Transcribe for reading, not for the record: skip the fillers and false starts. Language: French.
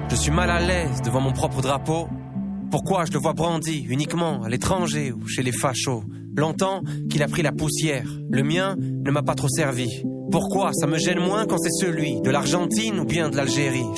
Je suis mal à l'aise devant mon propre drapeau. Pourquoi je le vois brandi uniquement à l'étranger ou chez les fachos? Longtemps qu'il a pris la poussière, le mien ne m'a pas trop servi. Pourquoi ça me gêne moins quand c'est celui de l'Argentine ou bien de l'Algérie?